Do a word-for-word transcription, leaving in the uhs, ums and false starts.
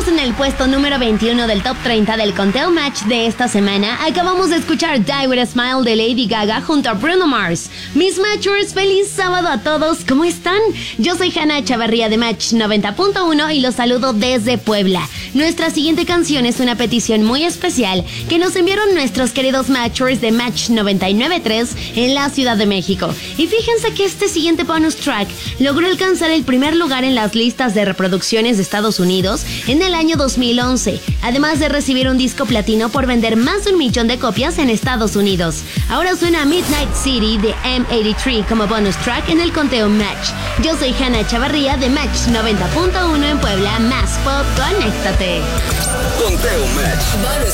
en el puesto número veintiuno del top treinta del conteo Match de esta semana. Acabamos de escuchar Die With A Smile de Lady Gaga junto a Bruno Mars. Mis Matchers, feliz sábado a todos. ¿Cómo están? Yo soy Hanna Chavarría de Match noventa punto uno y los saludo desde Puebla. Nuestra siguiente canción es una petición muy especial que nos enviaron nuestros queridos Matchers de Match noventa y nueve punto tres en la Ciudad de México. Y fíjense que este siguiente bonus track logró alcanzar el primer lugar en las listas de reproducciones de Estados Unidos en el año dos mil once, además de recibir un disco platino por vender más de un millón de copias en Estados Unidos. Ahora suena Midnight City de M ochenta y tres como bonus track en el conteo Match. Yo soy Hanna Chavarría de Match noventa punto uno en Puebla, más pop, conéctate. Conteo Match.